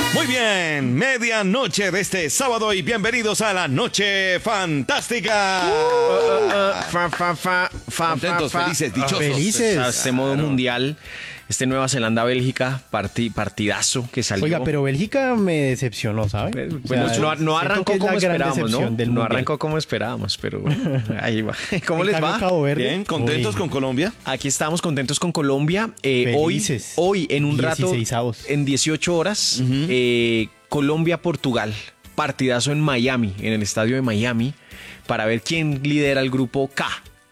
Muy bien, medianoche de este sábado y bienvenidos a la Noche Fantástica. Contentos, felices, dichosos. Felices. O sea, este modo mundial, este Nueva Zelanda-Bélgica, partidazo que salió. Oiga, pero Bélgica me decepcionó, ¿sabe? Bueno, O sea, no arrancó siento que como es la gran esperábamos, ¿no? decepción del No mundial. arrancó como esperábamos, pero bueno, ahí va. ¿Cómo En les cambio, va? Cabo Verde, Bien, contentos uy, con Colombia. Aquí estamos contentos con Colombia. Felices. Hoy, en un rato, 16avos. en 18 horas, Colombia-Portugal. Partidazo en Miami, en el estadio de Miami, para ver quién lidera el grupo K